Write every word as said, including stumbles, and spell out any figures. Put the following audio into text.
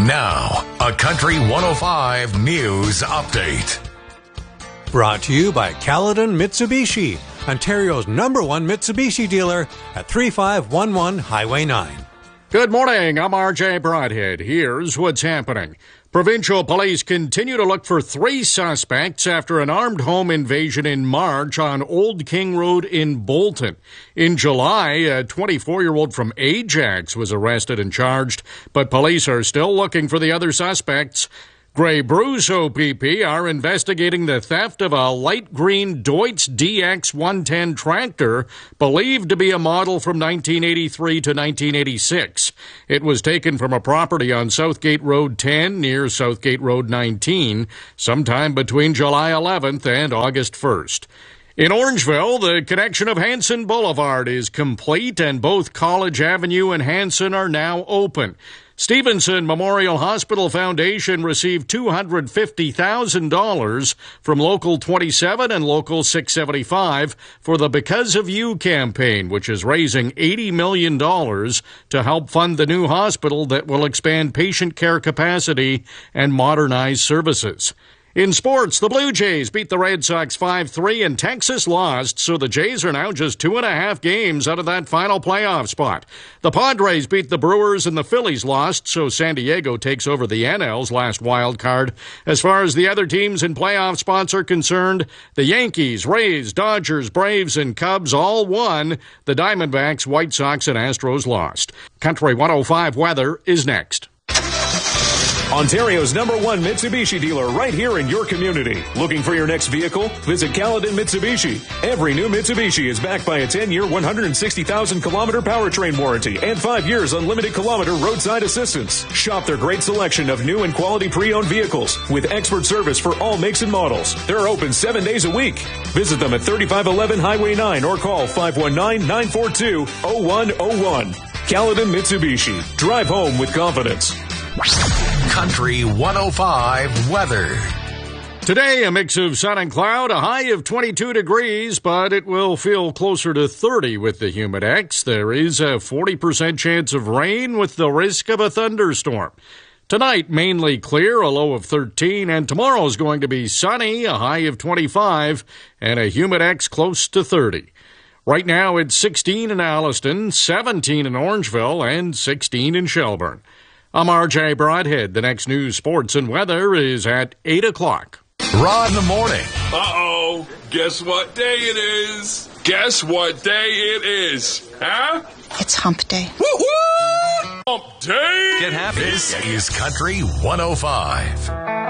Now, a Country one oh five News Update. Brought to you by Caledon Mitsubishi, Ontario's number one Mitsubishi dealer at thirty-five eleven Highway nine. Good morning, I'm R J Broadhead. Here's what's happening. Provincial police continue to look for three suspects after an armed home invasion in March on Old King Road in Bolton. In July, a twenty-four-year-old from Ajax was arrested and charged, but police are still looking for the other suspects. Grey Bruce O P P are investigating the theft of a light green Deutz D X one ten tractor believed to be a model from nineteen eighty-three to nineteen eighty-six. It was taken from a property on Southgate Road ten near Southgate Road nineteen sometime between July eleventh and August first. In Orangeville, the connection of Hanson Boulevard is complete and both College Avenue and Hanson are now open. Stevenson Memorial Hospital Foundation received two hundred fifty thousand dollars from Local twenty-seven and Local six seventy-five for the Because of You campaign, which is raising eighty million dollars to help fund the new hospital that will expand patient care capacity and modernize services. In sports, the Blue Jays beat the Red Sox five three and Texas lost, so the Jays are now just two and a half games out of that final playoff spot. The Padres beat the Brewers and the Phillies lost, so San Diego takes over the N L's last wild card. As far as the other teams in playoff spots are concerned, the Yankees, Rays, Dodgers, Braves, and Cubs all won. The Diamondbacks, White Sox, and Astros lost. Country one oh five weather is next. Ontario's number one Mitsubishi dealer right here in your community. Looking for your next vehicle? Visit Caledon Mitsubishi. Every new Mitsubishi is backed by a ten-year, one hundred sixty thousand kilometer powertrain warranty and five years unlimited kilometer roadside assistance. Shop their great selection of new and quality pre-owned vehicles with expert service for all makes and models. They're open seven days a week. Visit them at thirty-five eleven Highway nine or call five one nine, nine four two, zero one zero one. Caledon Mitsubishi. Drive home with confidence. Country one oh five weather. Today, a mix of sun and cloud, a high of twenty-two degrees, but it will feel closer to thirty with the Humidex. There is a forty percent chance of rain with the risk of a thunderstorm. Tonight, mainly clear, a low of thirteen, and tomorrow is going to be sunny, a high of twenty-five, and a Humidex close to thirty. Right now, it's sixteen in Alliston, seventeen in Orangeville, and sixteen in Shelburne. I'm R J Broadhead. The next news, sports, and weather is at eight o'clock. Raw in the morning. Uh-oh. Guess what day it is? Guess what day it is? Huh? It's hump day. Woo-hoo! Hump day! Get happy. This is Country one oh five.